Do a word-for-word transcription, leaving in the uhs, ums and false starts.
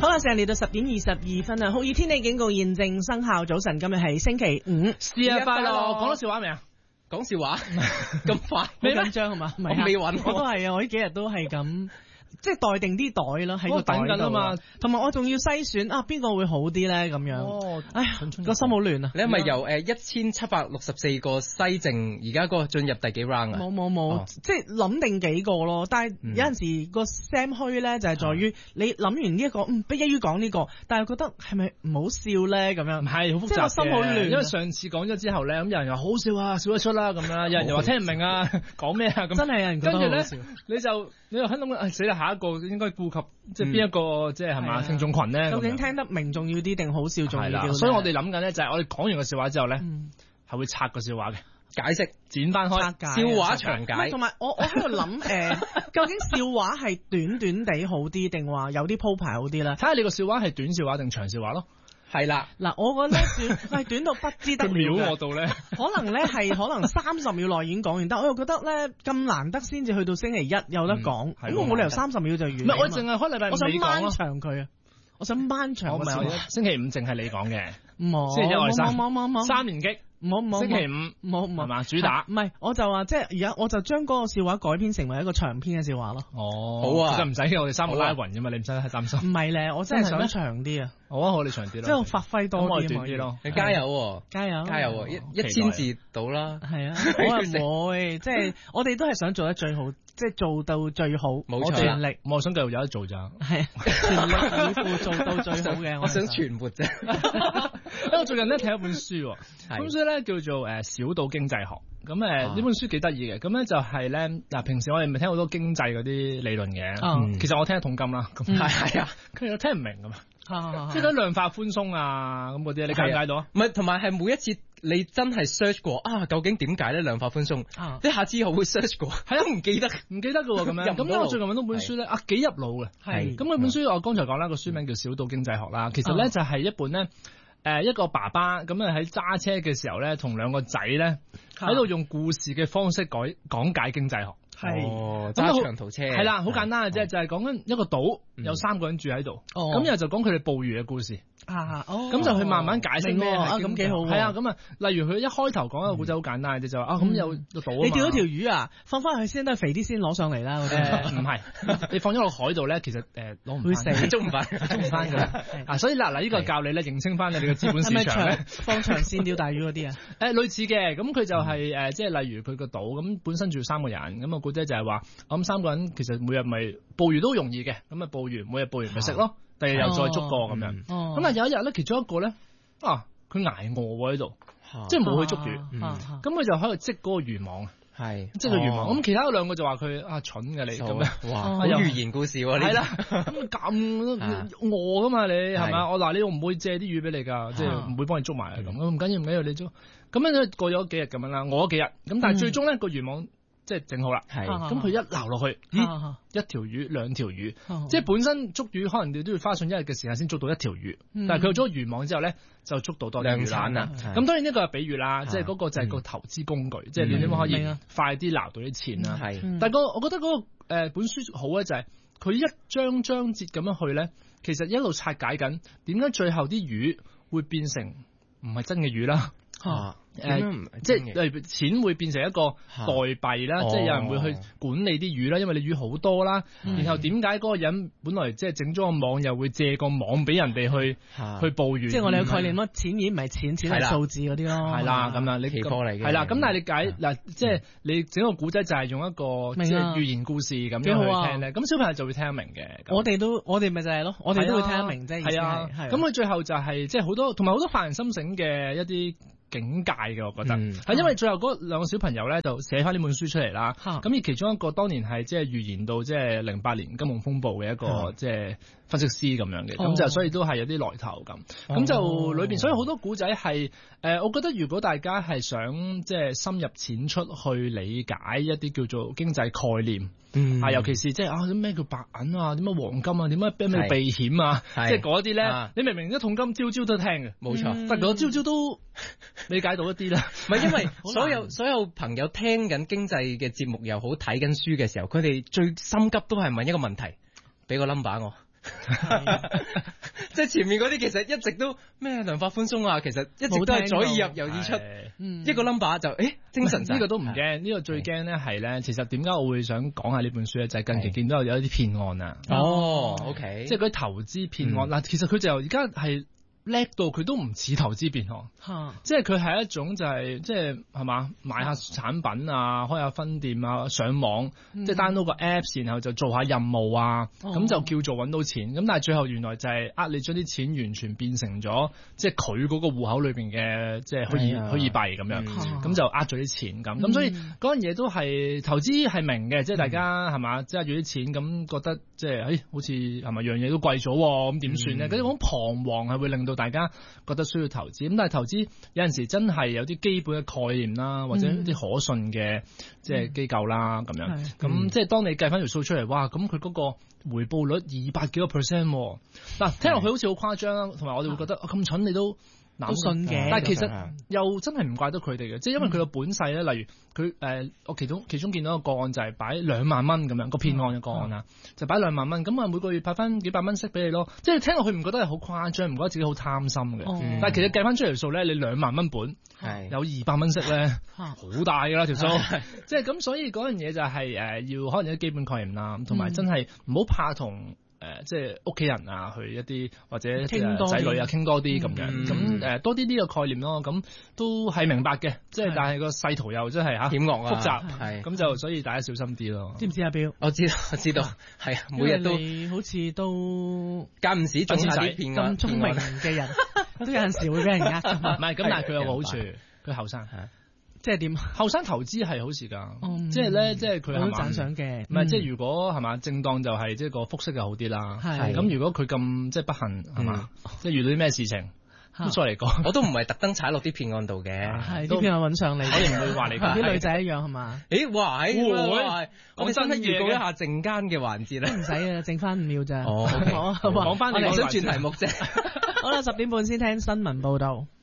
好啦，成日嚟到十點二十二分啊！酷熱天氣警告現正生效。早晨，今日係星期五， 節日快樂！講咗笑話未啊？ 講笑話咁快，好緊張係嘛？ 我未揾， 我都係啊！我呢幾日都係咁。即係待定啲袋咯，喺個袋緊啊嘛， 同埋我仲要篩選啊，邊個會好啲咧？咁樣， 哦， 哎呀，個心好亂啊！ 你係咪由誒一千七百六十四個西剩，而家嗰個進入第幾 round 啊？ 冇冇冇，即係諗定幾個咯。但係有陣時個 Sam 虛咧，就係在於你諗完呢一個，嗯，不一於講呢個，但係覺得係咪唔好笑咧？咁樣唔係好複雜嘅， 即係個心好亂。 因為上次講咗之後咧，咁有人又好笑啊，笑得出啦咁樣，有人又話聽唔明啊，講咩啊咁。 真係有人覺得好笑。 跟住咧，你就你又喺諗，死啦！下一個應該顧及即係邊一個即係係嘛聽眾群咧？ 究竟聽得明重要啲定好笑重要啲？ 所以我哋諗緊咧，就係我哋講完個笑話之後咧，係會拆個笑話嘅。 解釋剪翻開， 笑話長解。 同埋我我喺度諗誒，究竟笑話係短短地好啲，定話有啲鋪排好啲咧？ 睇下你個笑話係短笑話定長笑話咯。 係啦， 嗱，我覺得短係短到不知得了嘅。 秒我到咧， 可能咧係可能三十秒內已經講完，但我又覺得咧咁難得先至去到星期一有得講，咁、嗯、我冇理由三十秒就完。唔係， 我淨係開禮拜五我想掹長佢啊！我想掹長個笑話。 星期五淨係你講嘅， 冇星期一我三， 冇冇冇三連擊。 冇冇， 星期五冇冇係嘛主打， 唔係我就話即係而家我就將嗰個笑話改編成為一個長篇嘅笑話咯。 哦， 好啊， 其實唔使我哋三個拉勻啫嘛，你唔使太擔心。 唔係咧，我真係想長啲啊。 好啊，我哋長啲咯， 即係發揮多啲啲咯。 你加油， 加油， 加油！一一千字到啦。 係啊，我唔會，即係我哋都係想做得最好，即係做到最好。 冇錯， 全力， 我想繼續有得做咋。 係全力以赴做到最好嘅。 我想存活啫。 因為我最近咧睇一本書，本書咧叫做誒小島經濟學。咁誒呢本書幾得意嘅，咁咧就係咧嗱，平時我哋咪聽好多經濟嗰啲理論嘅，其實我聽一桶金啦，咁係係啊，佢又聽唔明噶嘛。即係啲量化寬鬆啊咁嗰啲，你解唔解到啊？ 唔係，同埋係每一次你真係 search 過啊，究竟點解咧量化寬鬆？啊，一下之後會 search 過， 係啊，唔記得，唔記得㗎喎咁樣。咁因為我最近揾到本書咧，啊幾入腦嘅。係。咁嗰本書我剛才講啦，個書名叫《小島經濟學》啦。其實咧就係一本咧，誒一個爸爸咁啊喺揸車嘅時候咧，同兩個仔咧喺度用故事嘅方式改講解經濟學。 係揸長途車係啦，好簡單嘅啫，就係講緊一個島有三個人住喺度，咁然後就講佢哋捕魚嘅故事。啊，咁就去慢慢解釋咩啊，咁幾好。係啊，咁啊，例如佢一開頭講一個故仔好簡單嘅啫，就話啊，咁有個島， 你釣咗條魚啊，放翻去先，都係肥啲先攞上嚟啦。 唔係，你放咗落海度咧，其實誒攞唔會死， 捉唔翻，捉唔翻㗎。啊，所以嗱嗱，呢個教你咧認清翻你哋嘅資本市場咧， 放長線釣大魚嗰啲啊。 誒，類似嘅，咁佢就係誒，即係例如佢個島咁本身住三個人，咁啊故仔就係話，咁三個人其實每日咪捕魚都容易嘅，咁啊捕魚每日捕完咪食咯。第日又再捉過咁樣，咁但係有一日咧，其中一個咧，啊，佢捱餓喎喺度，即係冇去捉魚，咁佢就喺度織嗰個漁網，係織個漁網。咁其他兩個就話佢啊蠢嘅你咁樣， 哇，好寓言故事喎， 係啦，咁咁餓噶嘛你係嘛？我嗱你我唔會借啲魚俾你㗎，即係唔會幫你捉埋咁，唔緊要唔緊要你捉。咁樣咧過咗幾日咁樣啦，餓咗幾日，咁但係最終咧個漁網。即係整好啦，咁佢一撈落去，咦，一條魚兩條魚，即係本身捉魚可能你都要花上一日嘅時間先捉到一條魚，但係佢有咗漁網之後咧，就捉到多啲魚啦。咁當然呢個係比喻啦，即係嗰個就係個投資工具，即係你點樣可以快啲撈到啲錢啦。但係個我覺得嗰個誒本書好咧，就係佢一章章節咁樣去咧，其實一路拆解緊點解最後啲魚會變成唔係真嘅魚啦。啊，誒，即係例如錢會變成一個代幣啦，即係有人會去管理啲魚啦，因為你魚好多啦。然後點解嗰個人本來即係整咗個網，又會借個網俾人哋去去捕魚？ 即係我哋嘅概念咯，錢已經唔係錢，錢係數字嗰啲咯。 係啦，咁啊，你期貨嚟嘅。係啦，咁但係你解嗱，即係你整個古仔就係用一個即係寓言故事咁樣去聽咧，咁小朋友就會聽得明嘅。 我哋都我哋咪就係咯，我哋都會聽得明啫。 係啊，咁佢最後就係即係好多同埋好多發人心醒嘅一啲境界嘅，我覺得係、嗯、因為最後嗰兩個小朋友咧就寫翻呢本書出嚟啦。咁、嗯、而其中一個當年係即係預言到即係零八年金融風暴嘅一個即係分析師咁樣嘅，咁、哦、就所以都係有啲來頭咁。咁、哦、就裏邊所以好多古仔係誒，我覺得如果大家係想即係深入淺出去理解一啲叫做經濟概念，嗯、啊，尤其是即係啊咩叫白銀啊，點解黃金啊，點解咩避險啊，即係嗰啲咧，啊、你明明一桶金朝朝都聽嘅，冇錯、嗯，但係我朝朝都理解到一啲啦。唔係因為所有所有朋友聽緊經濟嘅節目又好，睇緊書嘅時候，佢哋最心急都係問一個問題，俾個 number 我。 即係前面嗰啲其實一直都咩量化寬鬆啊，其實一直都係左耳入右耳出，一個 number 就誒精神呢個都唔驚，呢個最驚咧係咧，其實點解我會想講下呢本書咧，就係近期見到有一啲騙案啊。 哦 ，OK， 即係嗰啲投資騙案嗱，其實佢就而家係叻到佢都唔似投資騙案，即係佢係一種就係即係係嘛買下產品啊，開下分店啊，上網即係 download 個 apps， 然後就做下任務啊，咁就叫做揾到錢。咁但係最後原來就係呃你將啲錢完全變成咗即係佢嗰個戶口裏邊嘅即係虛擬虛擬幣咁樣，咁就呃咗啲錢咁。咁所以嗰樣嘢都係投資係明嘅，即係大家係嘛即係揸住啲錢咁覺得即係誒好似係咪樣嘢都貴咗咁點算咧？嗰種彷徨係會令到大家覺得需要投資，咁但係投資有陣時真係有啲基本嘅概念啦，或者啲可信嘅即係機構啦咁、嗯、樣，咁、嗯、即係當你計翻條數出嚟，哇！咁佢嗰個回報率二百幾個 percent， 嗱聽落去好似好誇張啦，同埋我哋會覺得咁、啊、蠢你都都信嘅， 但係其實又真係唔怪得佢哋嘅，即係因為佢個本勢咧，例如佢誒、呃，我其中其中見到一個個案就係擺兩萬蚊咁樣個騙案嘅個案啊，嗯、就擺兩萬蚊，咁啊每個月派翻幾百蚊息俾你咯，即係聽落去唔覺得係好誇張，唔覺得自己好貪心嘅，嗯、但係其實計翻出條數咧，你兩萬蚊本係有二百蚊息咧，好大㗎啦條數，即係咁，所以嗰樣嘢就係、是、誒、呃、要可能有啲基本概念啦，同埋真係唔好怕同。誒、呃，即係屋企人啊，去一啲或者仔女啊，傾多啲咁樣，咁誒、呃、多啲呢個概念咯，咁都係明白嘅，即係但係個勢圖又真係嚇險惡啊，複雜，係咁就所以大家小心啲咯。 知唔知阿標？ 我知道，我知道，係啊，每日都好似都間唔時中下啲騙案， 咁聰明嘅人都有陣時會俾人呃。 唔係咁，但係佢有個好處，佢後生。 即係點？ 後生投資係好事㗎、嗯，即係咧，即係佢好讚賞嘅。 唔係，即係如果係嘛，正當就係即係個複息就好啲啦。係咁，如果佢咁即係不幸係嘛，即係遇到啲咩事情，咁再嚟講， 我都唔係特登踩落啲騙案度嘅， 係啲騙案揾上你， 我哋唔會話你啲女仔一樣係嘛？ 誒，哇！會我哋真係預告一下陣間嘅環節咧， 唔使啊，剩翻五秒咋。 哦， 講翻你想轉題目啫。 好啦，十點半先聽新聞報導。